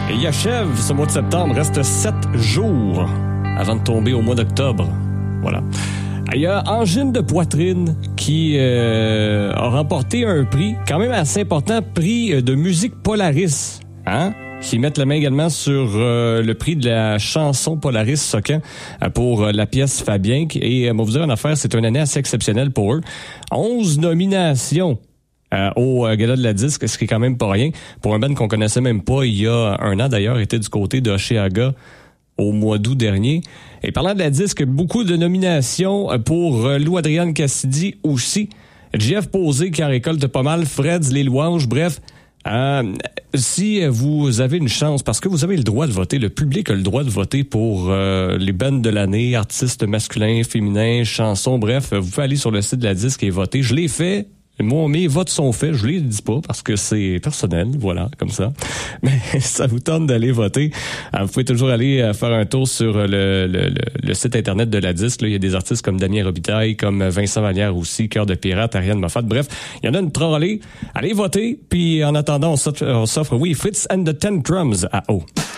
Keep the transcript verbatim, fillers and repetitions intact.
Et il achève ce mois de septembre. Reste sept jours avant de tomber au mois d'octobre. Voilà. Il y a Angine de poitrine qui euh, a remporté un prix, quand même assez important, prix de musique Polaris. Hein? Qui mettent la main également sur euh, le prix de la chanson Polaris Socan euh, pour euh, la pièce Fabien. Et euh, moi vous dire une affaire, c'est une année assez exceptionnelle pour eux. onze nominations euh, au euh, Gala de la disque, ce qui est quand même pas rien. Pour un band qu'on connaissait même pas il y a un an d'ailleurs, était du côté de Oshéaga au mois d'août dernier. Et parlant de la disque, beaucoup de nominations pour euh, Lou Adrienne Cassidy aussi. Jeff Posé qui en récolte pas mal, Freds, Les Louanges, bref... Euh, si vous avez une chance, parce que vous avez le droit de voter, le public a le droit de voter pour euh, les bands de l'année, artistes masculins, féminins, chansons, bref, vous pouvez aller sur le site de la disque et voter. Je l'ai fait. Moi, mes votes sont faits, je les dis pas parce que c'est personnel, voilà, comme ça. Mais ça vous tente d'aller voter. Alors, vous pouvez toujours aller faire un tour sur le, le, le, le site internet de la disque. Là, il y a des artistes comme Damien Robitaille, comme Vincent Vallière aussi, Cœur de Pirate, Ariane Moffat. Bref, il y en a une trollée. Allez voter, puis en attendant, on s'offre, on s'offre oui, Fritz and the Ten Drums à eau.